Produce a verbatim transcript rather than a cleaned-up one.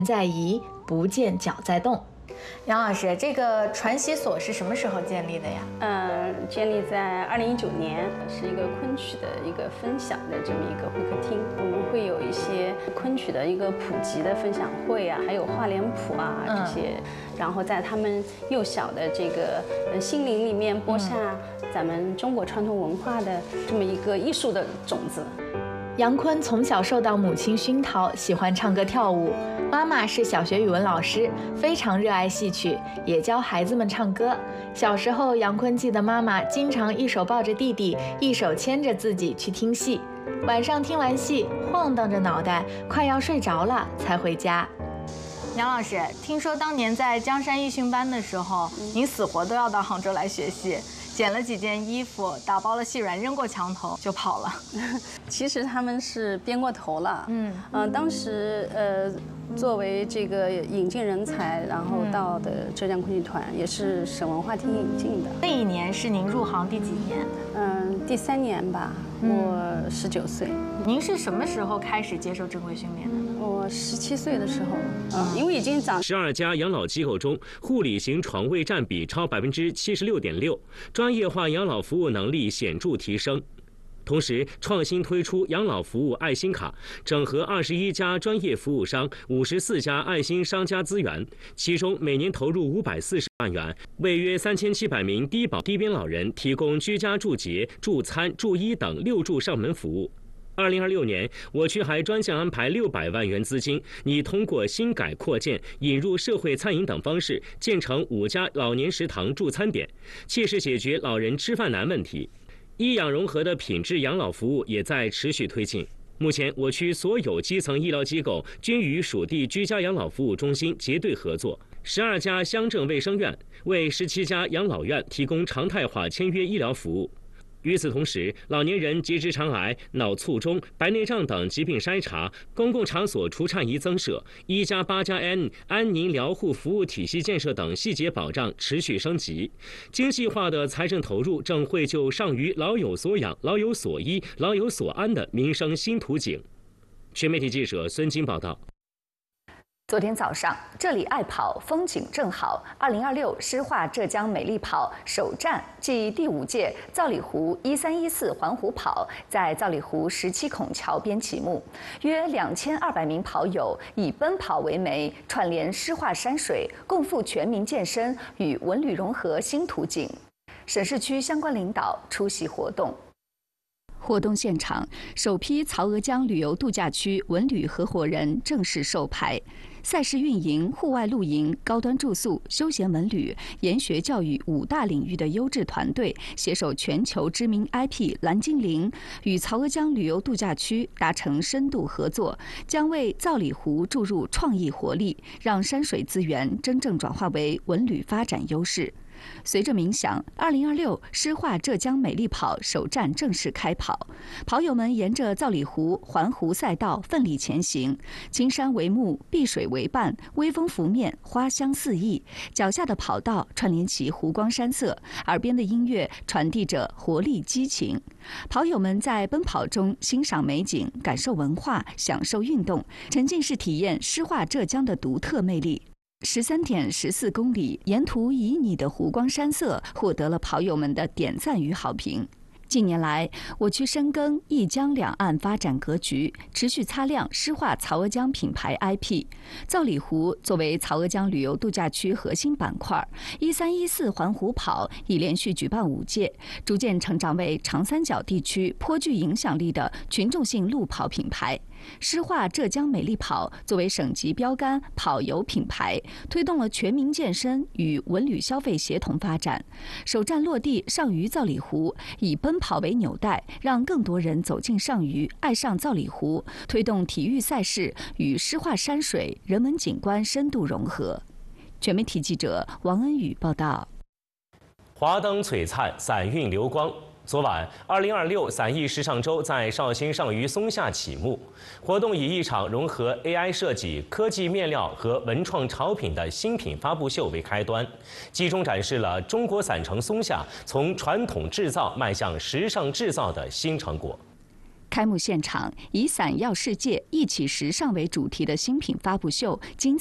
在移，不见脚在动。杨老师，这个传习所是什么时候建立的呀？ 呃，建立在二零一九年，是一个昆曲的一个分享的这么一个会客厅。我们会有一些昆曲的一个普及的分享会啊，还有画脸谱啊这些，嗯、然后在他们幼小的这个呃心灵里面播下咱们中国传统文化的这么一个艺术的种子。 杨坤从小受到母亲熏陶，喜欢唱歌跳舞。妈妈是小学语文老师，非常热爱戏曲，也教孩子们唱歌。小时候，杨坤记得妈妈经常一手抱着弟弟，一手牵着自己去听戏。晚上听完戏，晃荡着脑袋，快要睡着了才回家。杨老师，听说当年在江山艺训班的时候，您死活都要到杭州来学戏。捡了几件衣服，打包了细软，扔过墙头就跑了。 其实他们是编过头了。嗯嗯、呃，当时呃，作为这个引进人才，然后到的浙江昆剧团，也是省文化厅引进的。 那一年是您入行第几年？ 嗯、呃，第三年吧。我十九岁。 您是什么时候开始接受正规训练的？ 我十七岁的时候，嗯，因为已经长。 十二家养老机构中，护理型床位占比超百分之七十六点六，专业化养老服务能力显著提升。同时，创新推出养老服务爱心卡，整合二十一家专业服务商、五十四家爱心商家资源，其中每年投入五百四十万元，为约三千七百名低保低边老人提供居家住节、住餐、住医等六住上门服务。二零二六年，我区还专项安排六百万元资金，拟通过新改扩建、引入社会餐饮等方式，建成五家老年食堂助餐点，切实解决老人吃饭难问题。医养融合的品质养老服务也在持续推进。目前，我区所有基层医疗机构均与属地居家养老服务中心结对合作，十二家乡镇卫生院为十七家养老院提供常态化签约医疗服务。与此同时，老年人结直肠癌、脑卒中、白内障等疾病筛查、公共场所除颤仪增设、一加八加 N 安宁疗护服务体系建设等细节保障持续升级，精细化的财政投入正绘就上于老有所养、老有所依、老有所安的民生新图景。全媒体记者孙金报道。 昨天早上，这里爱跑，风景正好。二零二六诗画浙江美丽跑首站暨第五届皂里湖一三一四环湖跑在皂里湖十七孔桥边启幕，约两千二百名跑友以奔跑为媒，串联诗画山水，共赴全民健身与文旅融合新图景。省市区相关领导出席活动。活动现场，首批曹娥江旅游度假区文旅合伙人正式授牌。赛事运营、户外露营、高端住宿、休闲文旅、研学教育五大领域的优质团队，携手全球知名 I P 蓝精灵，与曹娥江旅游度假区达成深度合作，将为皂里湖注入创意活力，让山水资源真正转化为文旅发展优势。随着鸣响，二零二六诗画浙江美丽跑首站正式开跑，跑友们沿着皂里湖环湖赛道奋力前行，青山为幕，碧水为伴，微风拂面，花香四溢。脚下的跑道串联起湖光山色，耳边的音乐传递着活力激情。跑友们在奔跑中欣赏美景，感受文化，享受运动，沉浸式体验诗画浙江的独特魅力。十三点十四公里，沿途旖旎的湖光山色获得了跑友们的点赞与好评。近年来，我区深耕一江两岸发展格局，持续擦亮诗画曹娥江品牌 I P。皂里湖作为曹娥江旅游度假区核心板块，一三一四环湖跑已连续举办五届，逐渐成长为长三角地区颇具影响力的群众性路跑品牌。诗画浙江美丽跑作为省级标杆跑游品牌，推动了全民健身与文旅消费协同发展。首站落地上虞皂里湖，以奔跑为纽带，让更多人走进上虞，爱上皂里湖，推动体育赛事与诗画山水、人文景观深度融合。全媒体记者王恩宇报道。 华灯璀璨，伞韵流光。昨晚，二零二六伞艺时尚周在绍兴上虞松下启幕。活动以一场融合 A I 设计、科技面料和文创潮品的新品发布秀为开端，集中展示了中国伞城松下从传统制造迈向时尚制造的新成果。 开幕现场以“伞耀世界，一起时尚”为主题的新品发布秀精